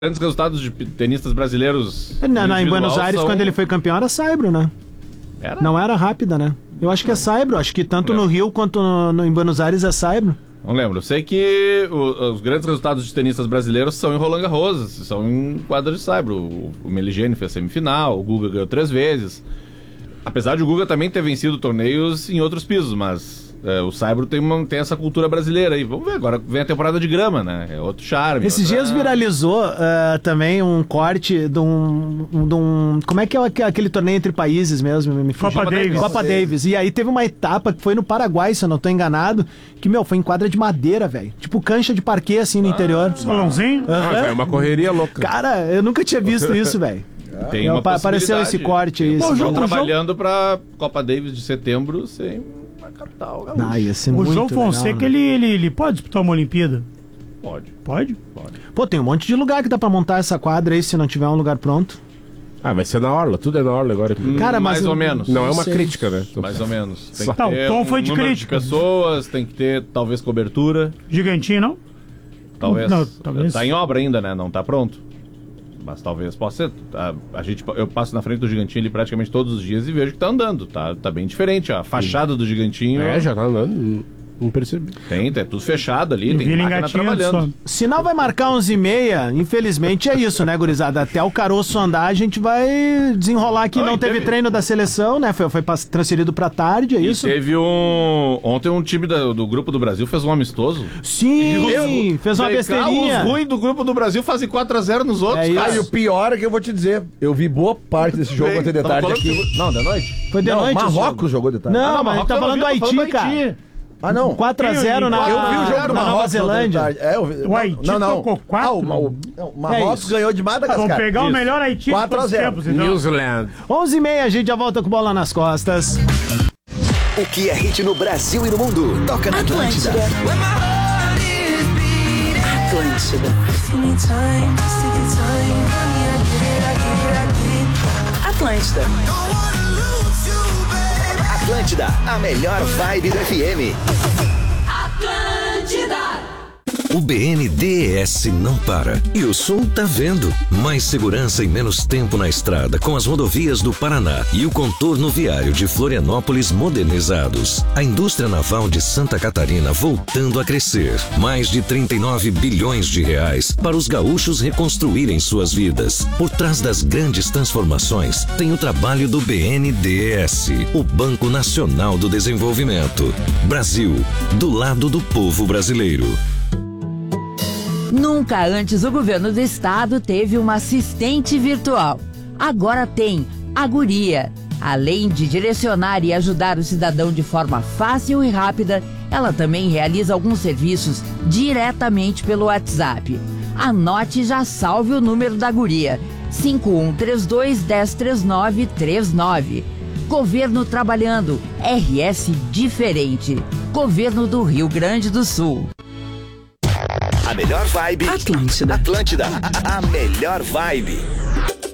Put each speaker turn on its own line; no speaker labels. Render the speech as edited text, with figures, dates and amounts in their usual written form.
grandes resultados de tenistas brasileiros.
Em Buenos Aires, quando ele foi campeão, era saibro, né? Não era rápida, né? Eu acho que é saibro. Acho que tanto no Rio quanto em Buenos Aires é saibro.
Não lembro. Eu sei que os grandes resultados de tenistas brasileiros são em Roland Garros, são em quadra de saibro. O Meligeni fez semifinal, o Guga ganhou 3 vezes. Apesar de o Guga também ter vencido torneios em outros pisos, mas o saibro tem essa cultura brasileira aí. Vamos ver, agora vem a temporada de grama, né? É outro charme.
Esses dias viralizou também um corte de um... Como é que é aquele torneio entre países mesmo? Copa Davis. E aí teve uma etapa que foi no Paraguai, se eu não tô enganado, que, foi em quadra de madeira, velho. Tipo cancha de parquet, assim, no interior.
Salãozinho?
É uma correria louca.
Cara, eu nunca tinha visto isso, velho.
Tem uma
apareceu esse corte aí.
Estão trabalhando pra Copa Davis de setembro sem a capital gaúcha.
Ia ser
O
muito
João Fonseca,
legal, né?
ele pode disputar uma Olimpíada?
Pode.
Pode?
Pô, tem um monte de lugar que dá pra montar essa quadra aí, se não tiver um lugar pronto.
Vai ser na orla, tudo é na orla agora.
Cara,
mais ou menos.
Não é uma crítica, né?
Mais ou menos. Tem que
Tá,
ter
o tom foi de
número
crítica.
de pessoas, tem que ter talvez cobertura.
Gigantinho, não?
Talvez.
Não, talvez.
Tá em obra ainda, né? Não tá pronto. Mas talvez possa ser. Eu passo na frente do Gigantinho ali praticamente todos os dias e vejo que tá andando. Tá bem diferente. A fachada do Gigantinho.
Já tá andando. Não percebi.
Tem tudo fechado ali, tem máquina trabalhando.
Sinal vai marcar 11h30, infelizmente é isso, né, gurizada? Até o caroço andar, a gente vai desenrolar aqui. Não teve treino da seleção, né? Foi transferido pra tarde, é isso?
Teve ontem um time do Grupo do Brasil fez um amistoso.
Sim, fez uma besteirinha.
Os ruins do Grupo do Brasil fazem 4-0 nos outros,
cara. E o pior é que eu vou te dizer, eu vi boa parte desse jogo ontem de tarde aqui.
Não, de noite?
Foi de noite.
Marrocos jogou de tarde.
Não, mas a gente tá falando do Haiti, cara.
Ah, não.
4-0 na
Eu vi o jogo do
Nova
Marrocos.
Zelândia.
O Haiti tocou 4?
O Marrocos ganhou de Madagascar.
Vamos pegar o melhor Haiti de todos os tempos, então.
New Zealand.
11h30, a gente já volta com bola nas costas.
O que é hit no Brasil e no mundo? Toca na Atlântida. Atlântida. Atlântida, a melhor vibe do FM. Atlântida. O BNDES não para. E o Sul tá vendo. Mais segurança e menos tempo na estrada com as rodovias do Paraná e o contorno viário de Florianópolis modernizados. A indústria naval de Santa Catarina voltando a crescer. Mais de 39 bilhões de reais para os gaúchos reconstruírem suas vidas. Por trás das grandes transformações tem o trabalho do BNDES, o Banco Nacional do Desenvolvimento. Brasil, do lado do povo brasileiro.
Nunca antes o governo do estado teve uma assistente virtual. Agora tem a Guria. Além de direcionar e ajudar o cidadão de forma fácil e rápida, ela também realiza alguns serviços diretamente pelo WhatsApp. Anote e já salve o número da Guria: 5132-103939. Governo trabalhando, RS diferente. Governo do Rio Grande do Sul.
A melhor vibe. Atlântida. A melhor vibe.